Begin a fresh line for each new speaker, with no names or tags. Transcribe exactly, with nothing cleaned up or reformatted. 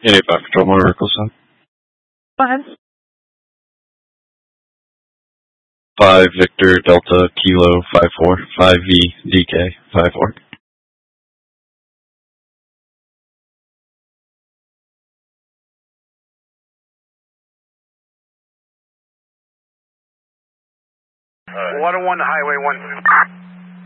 Unit five Control Motor Vehicle Sun.
Go ahead.
five Victor Delta Kilo five four, five V D K five four.
one oh one Highway one.